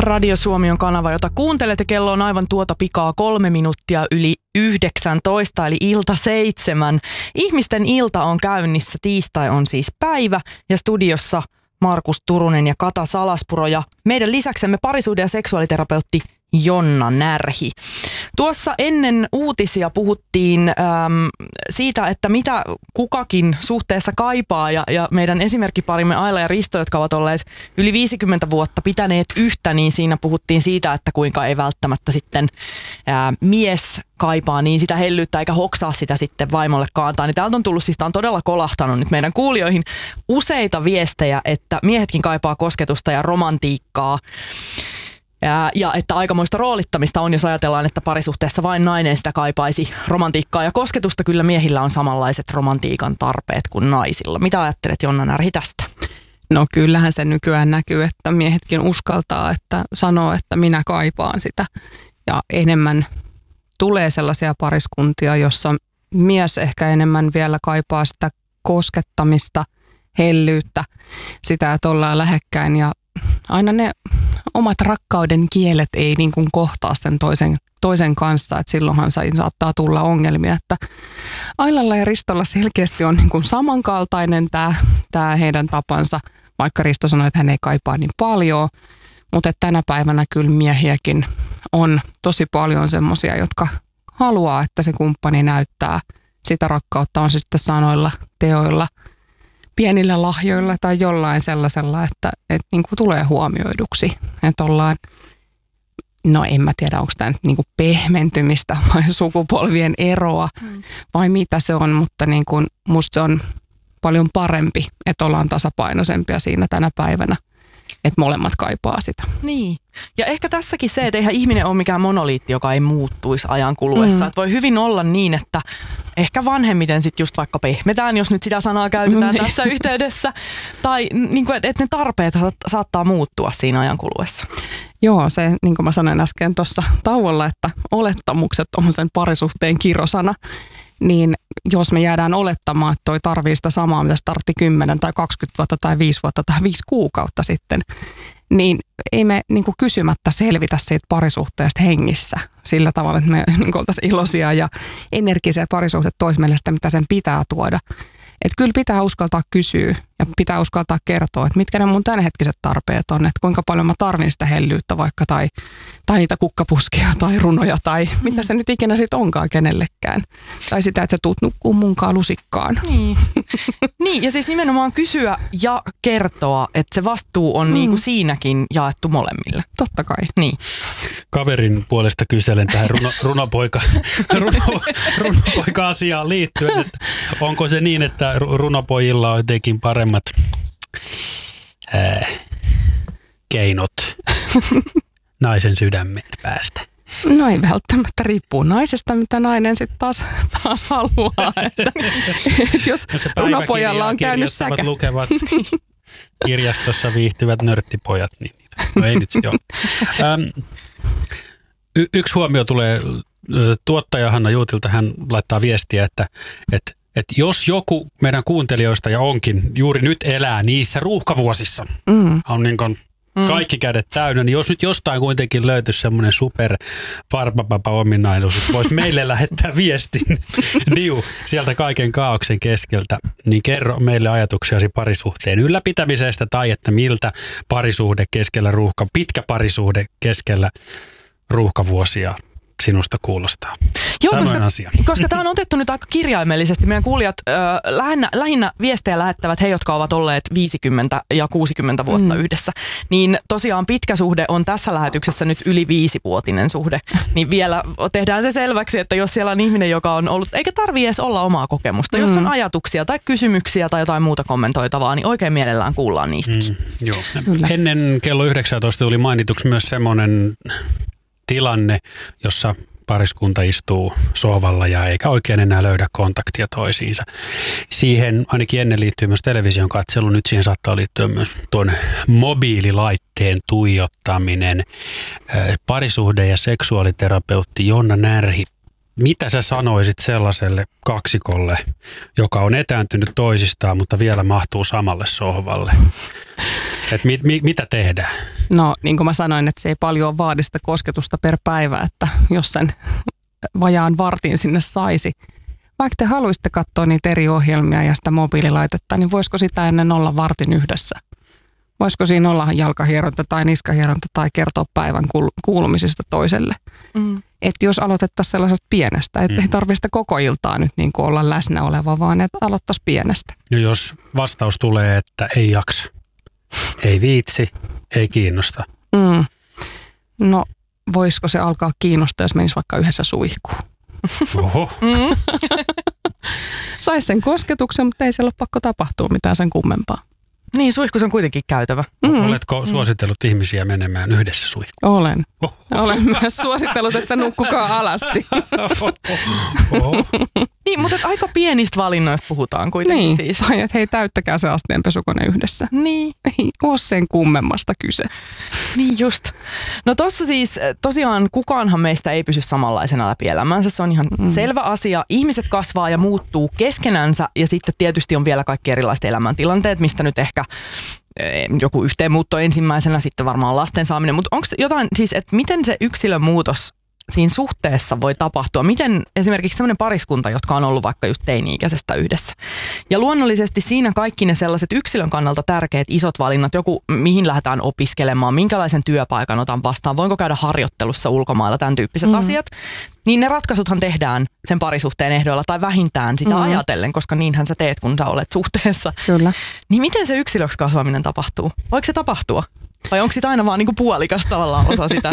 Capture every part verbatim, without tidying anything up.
Radio Suomi on kanava, jota kuuntelet, ja kello on aivan tuota pikaa kolme minuuttia yli yhdeksäntoista, eli ilta seitsemän. Ihmisten ilta on käynnissä, tiistai on siis päivä, ja studiossa Markus Turunen ja Kata Salaspuro, ja meidän lisäksemme parisuhde- ja seksuaaliterapeutti Jonna Närhi. Tuossa ennen uutisia puhuttiin äm, siitä, että mitä kukakin suhteessa kaipaa, ja, ja meidän esimerkkiparimme Aila ja Risto, jotka ovat olleet yli viisikymmentä vuotta pitäneet yhtä, niin siinä puhuttiin siitä, että kuinka ei välttämättä sitten ää, mies kaipaa niin sitä hellyyttä eikä hoksaa sitä sitten vaimolle kaantaa. Niin täältä on tullut, siis tämä on todella kolahtanut nyt meidän kuulijoihin useita viestejä, että miehetkin kaipaa kosketusta ja romantiikkaa. Ja, ja että aikamoista roolittamista on, jos ajatellaan, että parisuhteessa vain nainen sitä kaipaisi romantiikkaa ja kosketusta. Kyllä miehillä on samanlaiset romantiikan tarpeet kuin naisilla. Mitä ajattelet, Jonna Närhi, tästä? No kyllähän se nykyään näkyy, että miehetkin uskaltaa, että sanoo, että minä kaipaan sitä. Ja enemmän tulee sellaisia pariskuntia, jossa mies ehkä enemmän vielä kaipaa sitä koskettamista, hellyyttä, sitä, että ollaan lähekkäin, ja aina ne omat rakkauden kielet ei niin kuin kohtaa sen toisen, toisen kanssa, että silloinhan saattaa tulla ongelmia, että Ailalla ja Ristolla selkeästi on niin kuin samankaltainen tämä, tämä heidän tapansa, vaikka Risto sanoi, että hän ei kaipaa niin paljon, mutta että tänä päivänä kyllä miehiäkin on tosi paljon semmoisia, jotka haluaa, että se kumppani näyttää sitä rakkautta, on se sitten sanoilla, teoilla, pienillä lahjoilla tai jollain sellaisella, että, että niin kuin tulee huomioiduksi. Että ollaan, no en mä tiedä, onko tämä nyt niin kuin pehmentymistä vai sukupolvien eroa hmm. vai mitä se on, mutta niin kuin musta se on paljon parempi, että ollaan tasapainoisempia siinä tänä päivänä, että molemmat kaipaa sitä. Niin. Ja ehkä tässäkin se, että eihän ihminen ole mikään monoliitti, joka ei muuttuisi ajan kuluessa. Mm. Että voi hyvin olla niin, että ehkä vanhemmiten sitten just vaikka pehmetään, jos nyt sitä sanaa käytetään mm. tässä yhteydessä. Tai niin kuin, että ne tarpeet saattaa muuttua siinä ajan kuluessa. Joo, se niin kuin mä sanoin äsken tuossa tauolla, että olettamukset on sen parisuhteen kirosana. Niin jos me jäädään olettamaan, että toi tarvii sitä samaa, mitä se tarvitsi kymmenen tai kaksikymmentä vuotta tai viisi vuotta tai viisi kuukautta sitten, niin ei me niin kuin kysymättä selvitä siitä parisuhteesta hengissä sillä tavalla, että me niin kuin oltaisiin iloisia ja energisiä parisuhteet toisi meille sitä, mitä sen pitää tuoda. Että kyllä pitää uskaltaa kysyä ja pitää uskaltaa kertoa, että mitkä ne mun tämänhetkiset tarpeet on, että kuinka paljon mä tarvin sitä hellyyttä vaikka tai, tai niitä kukkapuskia tai runoja tai mitä se nyt ikinä sit onkaan kenellekään. Tai sitä, että sä tuut nukkuun munkaan lusikkaan. Niin. Niin, ja siis nimenomaan kysyä ja kertoa, että se vastuu on mm. niinku siinäkin jaettu molemmille. Totta kai. Niin. Kaverin puolesta kyselen tähän runo, runopoika, runo, runopoika-asiaan liittyen, että onko se niin, että runopojilla on jotenkin paremmat ää, keinot naisen sydämeen päästä? No ei välttämättä, riippuu naisesta, mitä nainen sitten taas, taas haluaa. Että, jos runopojalla on käynyt säkä. Lukevat kirjastossa viihtyvät nörttipojat, niin no ei nyt se ole. Ähm, y- yksi huomio tulee tuottaja Hanna Juutilta, hän laittaa viestiä, että, että, että jos joku meidän kuuntelijoista ja onkin juuri nyt elää niissä ruuhkavuosissa, mm. on niin kuin kaikki kädet täynnä, niin jos nyt jostain kuitenkin löytyisi semmoinen super farpapapa-ominaisuus, että voisi meille lähettää viestin diu sieltä kaiken kaaoksen keskeltä, niin kerro meille ajatuksiasi parisuhteen ylläpitämisestä tai että miltä parisuhde keskellä ruuhka, pitkä parisuhde keskellä ruuhkavuosia sinusta kuulostaa. Joo, koska, koska tämä on otettu nyt aika kirjaimellisesti. Meidän kuulijat ö, lähinnä, lähinnä viestejä lähettävät he, jotka ovat olleet viisikymmentä ja kuusikymmentä vuotta mm. yhdessä. Niin tosiaan pitkä suhde on tässä lähetyksessä nyt yli viisivuotinen suhde. Niin vielä tehdään se selväksi, että jos siellä on ihminen, joka on ollut, eikä tarvitse edes olla omaa kokemusta. Mm. Jos on ajatuksia tai kysymyksiä tai jotain muuta kommentoitavaa, niin oikein mielellään kuullaan niistäkin. Mm, joo. Ennen kello yhdeksäntoista tuli mainituksi myös semmoinen tilanne, jossa pariskunta istuu sohvalla ja eikä oikein enää löydä kontaktia toisiinsa. Siihen ainakin ennen liittyy myös television katselu, nyt siihen saattaa liittyä myös tuon mobiililaitteen tuijottaminen. Parisuhde- ja seksuaaliterapeutti Jonna Närhi, mitä sä sanoisit sellaiselle kaksikolle, joka on etääntynyt toisistaan, mutta vielä mahtuu samalle sohvalle? Et mit, mit, mitä tehdään? No niin kuin mä sanoin, että se ei paljon vaadi sitä kosketusta per päivä, että jos sen vajaan vartin sinne saisi. Vaikka te haluaisitte katsoa niitä eri ohjelmia ja sitä mobiililaitetta, niin voisiko sitä ennen olla vartin yhdessä? Voisiko siinä olla jalkahieronta tai niskahieronta tai kertoa päivän kuulumisista toiselle? Mm. Että jos aloitettaisiin sellaisesta pienestä, että mm. ei tarvitse sitä koko iltaa nyt niin kuin olla läsnä oleva, vaan että aloittaisiin pienestä. Ja jos vastaus tulee, että ei jaksa, ei viitsi, ei kiinnosta. Mm. No voisiko se alkaa kiinnostaa, jos menisi vaikka yhdessä suihkuun? Oho. Mm. Saisi sen kosketuksen, mutta ei siellä ole pakko tapahtua mitään sen kummempaa. Niin, suihkus on kuitenkin käytävä. Mm. Oletko suositellut mm. ihmisiä menemään yhdessä suihkuun? Olen. Oh. Olen myös suositellut, että nukkukaa alasti. Oh, oh, oh. Niin, mutta aika pienistä valinnoista puhutaan kuitenkin niin. siis. Niin, että hei, täyttäkää se asteenpesukone yhdessä. Niin. Ei ole sen kummemmasta kyse. Niin just. No tossa siis tosiaan kukaanhan meistä ei pysy samanlaisena läpi elämänsä. Se on ihan mm. selvä asia. Ihmiset kasvaa ja muuttuu keskenänsä ja sitten tietysti on vielä kaikki erilaiset elämäntilanteet, mistä nyt ehkä joku yhteenmuutto ensimmäisenä, sitten varmaan lasten saaminen. Mutta onko jotain siis, että miten se yksilön muutos siinä suhteessa voi tapahtua? Miten esimerkiksi sellainen pariskunta, jotka on ollut vaikka just teini-ikäisestä yhdessä. Ja luonnollisesti siinä kaikki ne sellaiset yksilön kannalta tärkeät isot valinnat, joku mihin lähdetään opiskelemaan, minkälaisen työpaikan otan vastaan, voinko käydä harjoittelussa ulkomailla, tämän tyyppiset mm-hmm. asiat. Niin ne ratkaisuthan tehdään sen parisuhteen ehdoilla tai vähintään sitä mm-hmm. ajatellen, koska niinhän sä teet, kun sä olet suhteessa. Kyllä. Niin miten se yksilöksi kasvaminen tapahtuu? Voiko se tapahtua? Vai onko sitä aina vaan niinku puolikas tavallaan osa sitä?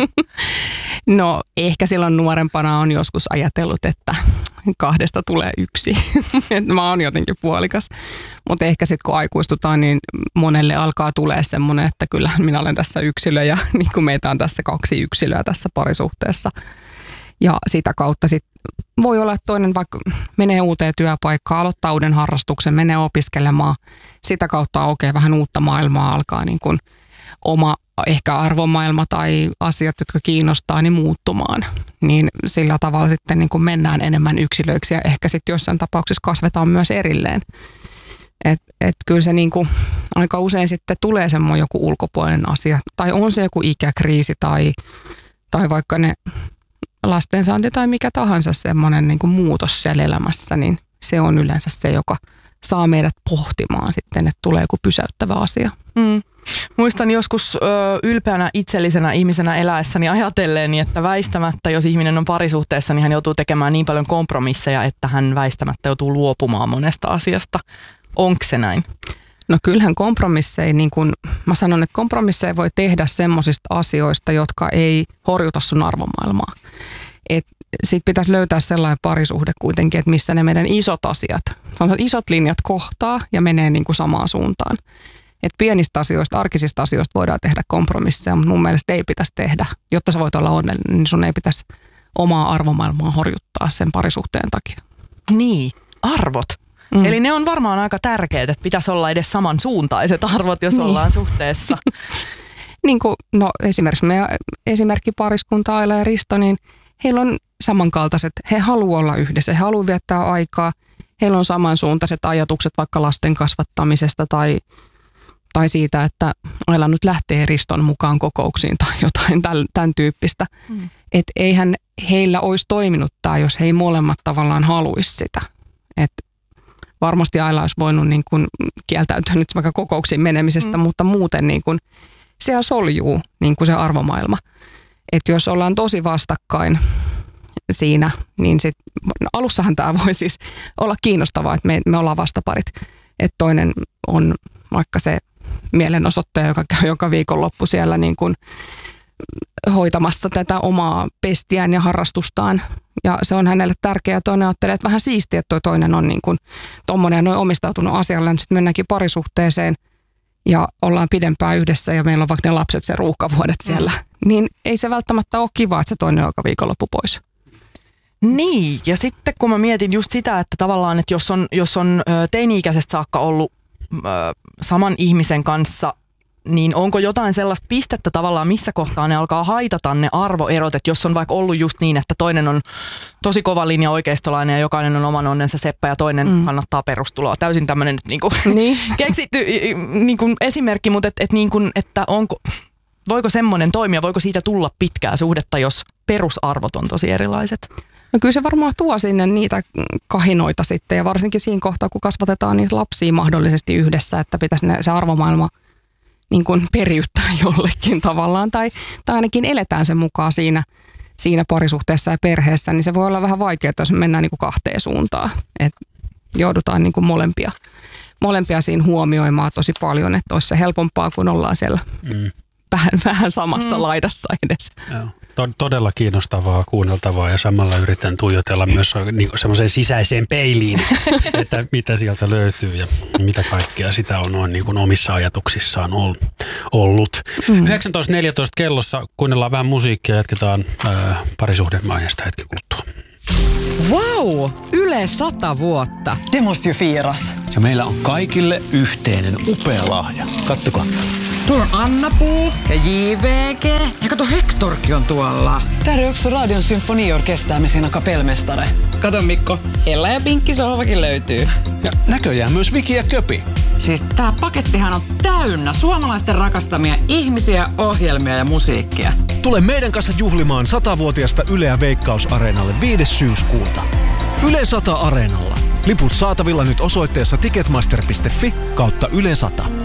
No ehkä silloin nuorempana on joskus ajatellut, että kahdesta tulee yksi. Mä oon jotenkin puolikas. Mutta ehkä sitten kun aikuistutaan, niin monelle alkaa tulee semmoinen, että kyllä minä olen tässä yksilö ja niin kuin meitä on tässä kaksi yksilöä tässä parisuhteessa. Ja sitä kautta sitten voi olla, että toinen vaikka menee uuteen työpaikkaan, aloittaa uuden harrastuksen, menee opiskelemaan. Sitä kautta aukeaa vähän uutta maailmaa, alkaa niin kuin oma ehkä arvomaailma tai asiat, jotka kiinnostaa, niin muuttumaan. Niin sillä tavalla sitten niin kuin mennään enemmän yksilöiksi ja ehkä sitten jossain tapauksessa kasvetaan myös erilleen. Että et kyllä se niin kuin aika usein sitten tulee semmoinen joku ulkopuolinen asia. Tai on se joku ikäkriisi tai, tai vaikka ne lastensaanti tai mikä tahansa semmoinen niin kuin muutos siellä elämässä, niin se on yleensä se, joka saa meidät pohtimaan sitten, että tulee joku pysäyttävä asia. Mm. Muistan joskus ö, ylpeänä itsellisenä ihmisenä eläessäni ajatelleeni, että väistämättä, jos ihminen on parisuhteessa, niin hän joutuu tekemään niin paljon kompromisseja, että hän väistämättä joutuu luopumaan monesta asiasta. Onko se näin? No kyllähän kompromisseja, niin kuin mä sanon, että kompromisseja voi tehdä semmoisista asioista, jotka ei horjuta sun arvomaailmaa. Sitten pitäisi löytää sellainen parisuhde kuitenkin, että missä ne meidän isot asiat, sanotaan, isot linjat kohtaa ja menee niin kuin samaan suuntaan. Että pienistä asioista, arkisista asioista voidaan tehdä kompromisseja, mutta mun mielestä ei pitäisi tehdä. Jotta sä voit olla onnellinen, niin sun ei pitäisi omaa arvomaailmaa horjuttaa sen parisuhteen takia. Niin, arvot. Mm. Eli ne on varmaan aika tärkeät, että pitäisi olla edes samansuuntaiset arvot, jos niin. ollaan suhteessa. Niin kuin, no esimerkiksi meidän esimerkki pariskunta Aila ja Risto, niin heillä on samankaltaiset, he haluaa olla yhdessä, he haluaa viettää aikaa, heillä on samansuuntaiset ajatukset vaikka lasten kasvattamisesta tai, tai siitä, että Aila nyt lähtee Riston mukaan kokouksiin tai jotain tämän, tämän tyyppistä. Mm. Että eihän heillä olisi toiminut tämä, jos he ei molemmat tavallaan haluaisi sitä. Että varmasti Aila olisi voinut niin kuin kieltäytyä nyt vaikka kokouksiin menemisestä, mm. mutta muuten niin kuin siellä soljuu niin kuin se arvomaailma. Että jos ollaan tosi vastakkain siinä, niin sit, no alussahan tämä voi siis olla kiinnostavaa, että me, me ollaan vastaparit. Että toinen on vaikka se mielenosoittaja, joka käy joka viikonloppu siellä niin kuin hoitamassa tätä omaa pestiään ja harrastustaan. Ja se on hänelle tärkeää. Toinen ajattelee, että vähän siistiä, että toi toinen on niin kuin tommoinen ja noin omistautunut asialle. Sitten mennäänkin parisuhteeseen ja ollaan pidempään yhdessä ja meillä on vaikka ne lapset, se ruuhkavuodet siellä. Mm. Niin ei se välttämättä ole kiva, että se toinen on joka viikonloppu pois. Niin, ja sitten kun mä mietin just sitä, että tavallaan, että jos on, jos on teini-ikäisestä saakka ollut ö, saman ihmisen kanssa, niin onko jotain sellaista pistettä tavallaan, missä kohtaa ne alkaa haitata ne arvoerot, että jos on vaikka ollut just niin, että toinen on tosi kova linja oikeistolainen ja jokainen on oman onnensa seppä ja toinen mm. kannattaa perustuloa. Täysin tämmöinen niinku niin. keksitty niinku esimerkki, mutta et, et niin kuin, että onko, voiko semmoinen toimia, voiko siitä tulla pitkää suhdetta, jos perusarvot on tosi erilaiset? No kyllä se varmaan tuo sinne niitä kahinoita sitten ja varsinkin siinä kohtaa, kun kasvatetaan niitä lapsia mahdollisesti yhdessä, että pitäisi ne, se arvomaailma niin kuin periyttää jollekin tavallaan tai, tai ainakin eletään sen mukaan siinä, siinä parisuhteessa ja perheessä, niin se voi olla vähän vaikeaa, jos mennään niin kuin kahteen suuntaan. Et joudutaan niin kuin molempia, molempia siinä huomioimaan tosi paljon, että olisi se helpompaa, kun ollaan siellä mm. vähän, vähän samassa mm. laidassa edes. Joo. Todella kiinnostavaa, kuunneltavaa ja samalla yritän tuijotella myös niin semmoiseen sisäiseen peiliin, että mitä sieltä löytyy ja mitä kaikkea sitä on, on niin kuin omissa ajatuksissaan ollut. Mm. yhdeksäntoista neljätoista kellossa kuunnellaan vähän musiikkia ja jatketaan ää, parisuhdeaiheesta hetken kuluttua. Wow! Yle sata vuotta. Det måste ju firas. Ja meillä on kaikille yhteinen upea lahja. Kattokaa. Tuolla on Anna-Puu ja J V G. Ja kato, Hektorkin on tuolla. Där är också Radion symfoniorkester med sina kapellmästare. Kato Mikko, Ella ja Pinkki sohvakin löytyy. Ja näköjään myös Viki ja Köpi. Siis tää pakettihan on täynnä suomalaisten rakastamia ihmisiä, ohjelmia ja musiikkia. Tule meidän kanssa juhlimaan satavuotiaasta Yleä Veikkaus-areenalle viides syyskuuta. Yle sata Areenalla. Liput saatavilla nyt osoitteessa ticketmaster piste fi kautta Yle sata.